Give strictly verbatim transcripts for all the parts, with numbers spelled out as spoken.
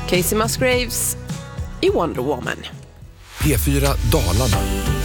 Casey Musgraves i Wonder Woman. P fyra Dalarna.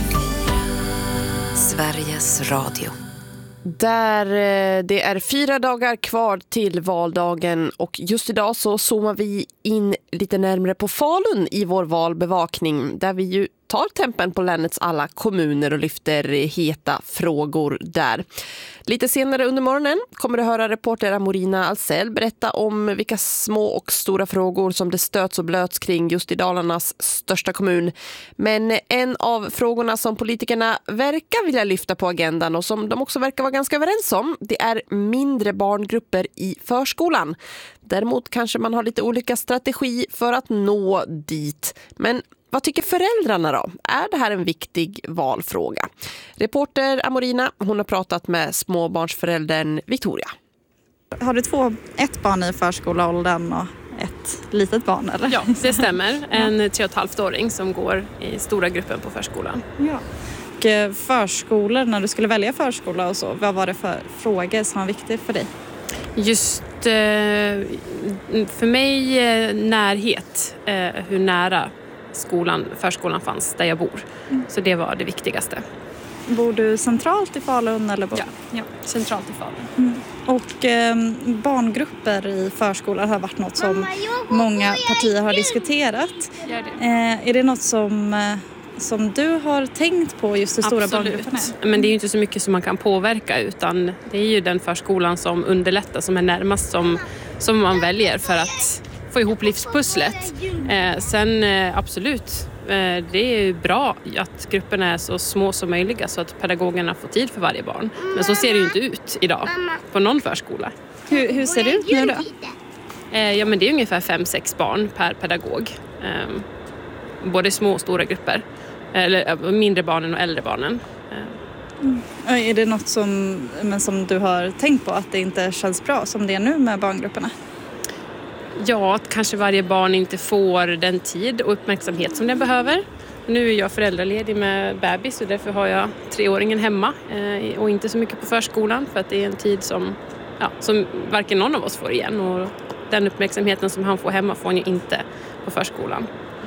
Sveriges Radio. Där det är fyra dagar kvar till valdagen och just idag så zoomar vi in lite närmare på Falun i vår valbevakning där vi ju tar tempen på länets alla kommuner och lyfter heta frågor där. Lite senare under morgonen kommer du höra reporter Amorina Alsell berätta om vilka små och stora frågor som det stöts och blöts kring just i Dalarnas största kommun. Men en av frågorna som politikerna verkar vilja lyfta på agendan och som de också verkar vara ganska överens om, det är mindre barngrupper i förskolan. Däremot kanske man har lite olika strategi för att nå dit. Men vad tycker föräldrarna då? Är det här en viktig valfråga? Reporter Amorina, hon har pratat med småbarnsföräldern Victoria. Har du två, ett barn i förskoleåldern och ett litet barn eller? Ja, det stämmer. En tre och ett halvt åring som går i stora gruppen på förskolan. Ja. Och förskolor, när du skulle välja förskola och så, vad var det för frågor som var viktiga för dig? Just för mig närhet, hur nära skolan, förskolan fanns där jag bor. Mm. Så det var det viktigaste. Bor du centralt i Falun? Eller bor? Ja, ja, centralt i Falun. Mm. Och eh, barngrupper i förskolan har varit något som många partier har diskuterat. Gör det. Eh, är det något som, eh, som du har tänkt på, just hur stora barngrupperna är? Men det är ju inte så mycket som man kan påverka, utan det är ju den förskolan som underlättar, som är närmast, som, som man väljer för att få ihop livspusslet. Eh, sen eh, absolut, eh, det är ju bra att grupperna är så små som möjliga så att pedagogerna får tid för varje barn. Men så ser det ju inte ut idag på någon förskola. Hur, hur ser det ut nu då? Eh, ja, men det är ungefär fem sex barn per pedagog. Eh, både små och stora grupper. Eller mindre barnen och äldre barnen. Eh. Mm. Är det något som, men som du har tänkt på att det inte känns bra som det är nu med barngrupperna? Ja, att kanske varje barn inte får den tid och uppmärksamhet som den behöver. Nu är jag föräldraledig med bebis och därför har jag treåringen hemma eh, och inte så mycket på förskolan för att det är en tid som, ja, som varken någon av oss får igen, och den uppmärksamheten som han får hemma får han ju inte på förskolan.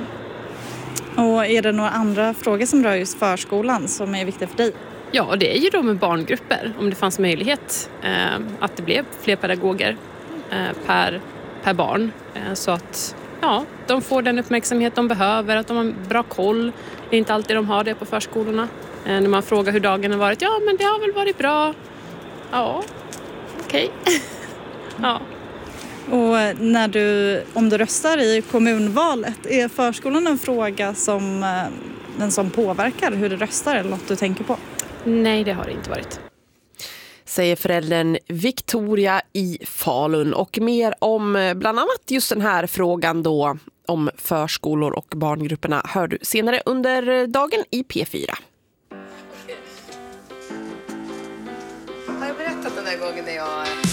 Och är det några andra frågor som rör just förskolan som är viktiga för dig? Ja, det är ju då med barngrupper, om det fanns möjlighet eh, att det blev fler pedagoger eh, per per barn, så att ja, de får den uppmärksamhet de behöver, att de har bra koll. Det är inte alltid de har det på förskolorna. När man frågar hur dagen har varit, ja men det har väl varit bra. Ja, okej. Okay. Ja. Och när du, om du röstar i kommunvalet, är förskolan en fråga som, den som påverkar hur du röstar eller något du tänker på? Nej, det har det inte varit. Säger föräldern Victoria i Falun. Och mer om bland annat just den här frågan då om förskolor och barngrupperna hör du senare under dagen i P fyra. Har jag berättat den där gången när jag